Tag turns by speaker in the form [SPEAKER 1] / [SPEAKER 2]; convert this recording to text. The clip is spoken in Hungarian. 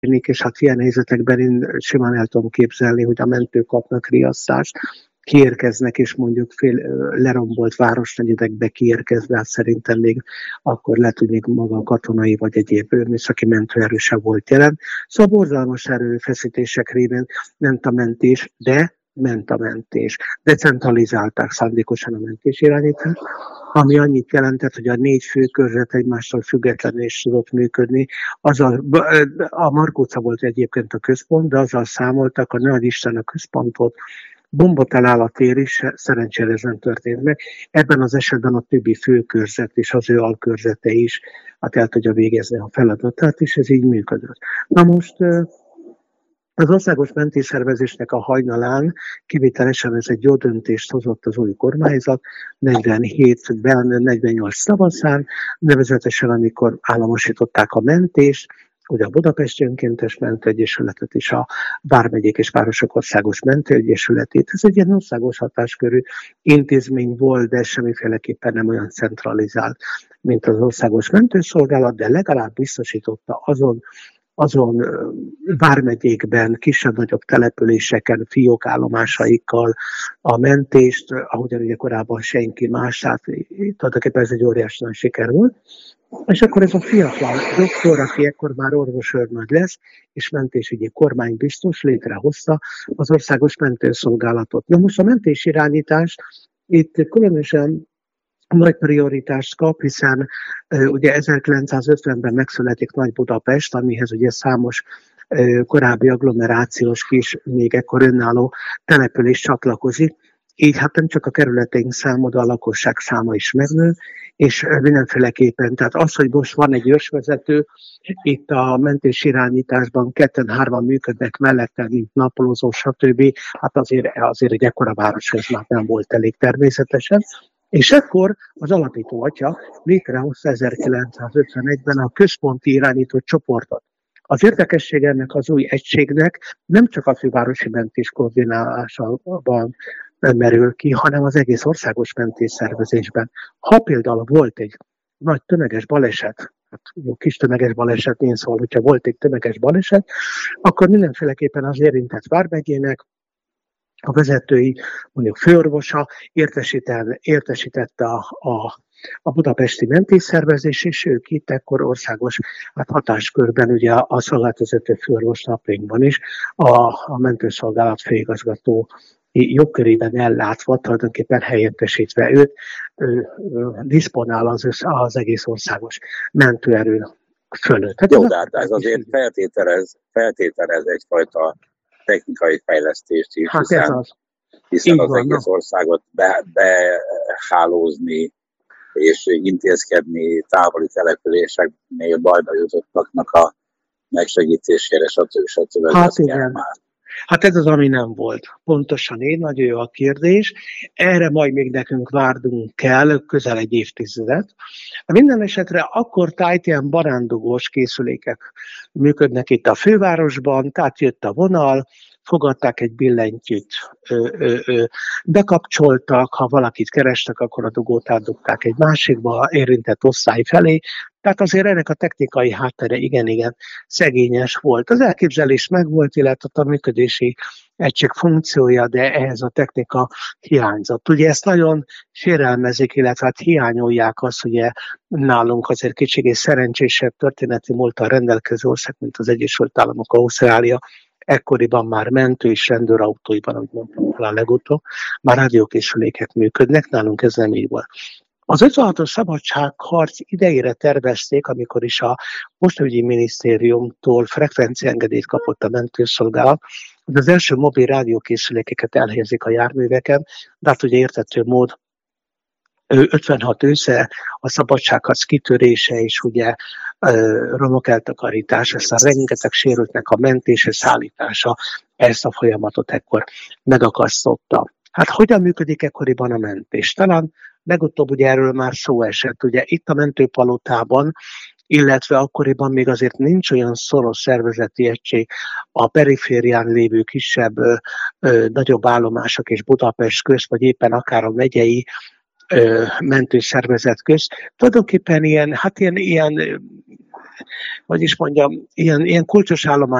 [SPEAKER 1] és hát ilyen helyzetekben én simán el tudom képzelni, hogy a mentők kapnak riasztást, kiérkeznek, és mondjuk lerombolt városnegyedekbe kiérkezve, hát szerintem még akkor lehet, hogy még maga a katonai vagy egyéb műszaki mentőerő sem volt jelen. Szóval borzalmas erőfeszítések révén ment a mentés, de ment a mentés. Decentralizálták szándékosan a mentés irányítást, ami annyit jelentett, hogy a 4 főkörzet egymástól függetlenül is tudott működni. A Markóca volt egyébként a központ, de azzal számoltak, a Nagy Isten a központot, bombot eláll a tér is, szerencsére ez nem történt meg. Ebben az esetben a többi főkörzet és az ő alkörzete is hát el tudja végezni a feladatát, és ez így működött. Na most az országos mentésszervezésnek a hajnalán kivételesen ez egy jó döntést hozott az új kormányzat 47-ben, 48 tavaszán, nevezetesen amikor államosították a mentést, ugye a Budapesti Önkéntes Mentőegyesületet és a Vármegyék és Városok Országos Mentőegyesületét. Ez egy ilyen országos hatáskörű intézmény volt, de semmiféleképpen nem olyan centralizált, mint az Országos Mentőszolgálat, de legalább biztosította azon vármegyékben, kisebb-nagyobb településeken, fiók állomásaikkal a mentést, ahogyan ugye korábban senki más, tehát tulajdonképpen ez egy óriási nagy siker volt. És akkor ez a fiatal doktor, aki ekkor már orvosőrnagy lesz, és mentésügyi kormánybiztos létrehozta az Országos Mentőszolgálatot. Na most a mentésirányítás itt különösen nagy prioritást kap, hiszen ugye 1950-ben megszületik Nagy-Budapest, amihez ugye számos korábbi agglomerációs kis, még ekkor önálló település csatlakozik. Így hát nem csak a kerületeink száma, de a lakosság száma is megnő, és mindenféleképpen, tehát az, hogy most van egy őrsvezető, itt a mentésirányításban 2-3 működnek mellette, mint napolózó, stb. Hát azért egy ekkora városhoz már nem volt elég természetesen. És ekkor az alapító atya létrehozta 1951-ben a központi irányító csoportot. Az érdekesség ennek az új egységnek nem csak a fővárosi mentés koordinálásában merül ki, hanem az egész országos mentés szervezésben. Ha például volt egy nagy tömeges baleset, hát jó kis tömeges baleset, én szóval, hogyha volt egy tömeges baleset, akkor mindenféleképpen az érintett vármegyének a vezetői, mondjuk főorvosa értesítette a budapesti mentésszervezés, és ők itt ekkor országos hatáskörben, ugye a szolgálatvezető főorvos napjainkban is a mentőszolgálat főigazgató jogkörében ellátva, tulajdonképpen helyettesítve őt, diszponál az egész országos mentőerő fölött.
[SPEAKER 2] Hát jó, de hát ez azért feltételez egyfajta technikai fejlesztést is,
[SPEAKER 1] hát
[SPEAKER 2] hiszen az egész országot behálózni és intézkedni távoli településeknél bajba jutottaknak a megsegítésére, stb.
[SPEAKER 1] Hát igen. Hát ez az, ami nem volt. Pontosan így, nagyon jó a kérdés. Erre majd még nekünk várnunk kell közel egy évtizedet. Minden esetre akkor tájt ilyen barándugós készülékek működnek itt a fővárosban, tehát jött a vonal, fogadták egy billentyűt, bekapcsoltak, ha valakit kerestek, akkor a dugót átdugták egy másikba, érintett osztály felé. Tehát azért ennek a technikai háttere igen szegényes volt. Az elképzelés megvolt, illetve a működési egység funkciója, de ehhez a technika hiányzott. Ugye ezt nagyon sérelmezik, illetve hát hiányolják azt, hogy nálunk azért kicsit és szerencsésebb történeti múlttal rendelkező ország, mint az Egyesült Államok, Ausztrália, ekkoriban már mentő és rendőrautóiban, ahogy mondtam talán legutóbb, már rádiókészülékek működnek, nálunk ez nem így volt. Az 56-os szabadságharc idejére tervezték, amikor is a Postaügyi Minisztériumtól frekvenciaengedélyt kapott a mentőszolgálat, hogy az első mobil rádiókészülékeket elhelyezik a járműveken, de hát ugye érthető mód 56 ősze, a szabadságharc kitörése és ugye romok eltakarítása, aztán rengeteg sérültnek a mentése, szállítása, ezt a folyamatot ekkor megakasztotta. Hát hogyan működik ekkoriban a mentés? Talán legutóbb ugye erről már szó esett. Ugye itt a mentőpalotában, illetve akkoriban még azért nincs olyan szoros szervezeti egység a periférián lévő kisebb, nagyobb állomások és Budapest közt, vagy éppen akár a megyei mentőszervezet közt. Tulajdonképpen ilyen hogy is mondjam, ilyen kulcsos állomány